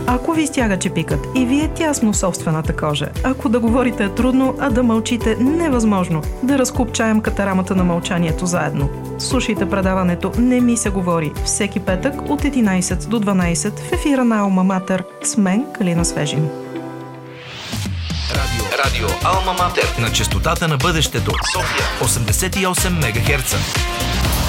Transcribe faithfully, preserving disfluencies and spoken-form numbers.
Ако ви стяга чепикът и ви е тясно в собствената кожа, ако да говорите е трудно, а да мълчите невъзможно, да разкопчаем катарамата на мълчанието заедно. Слушайте предаването «Не ми се говори» всеки петък от единайсет до дванайсет в ефира на Алма Матер с мен, Калина Свежин. Радио, Радио Алма Матер на честотата на бъдещето. София осемдесет и осем мегахерца.